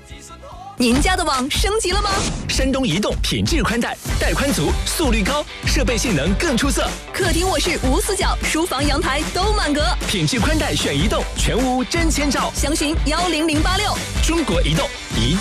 您家的网升级了吗？ 山东移动品质宽带，带宽足，速率高，设备性能更出色。 客厅卧室无死角，书房阳台都满格。 品质宽带选移动，全屋真千兆。 详询10086。 中国移动，移动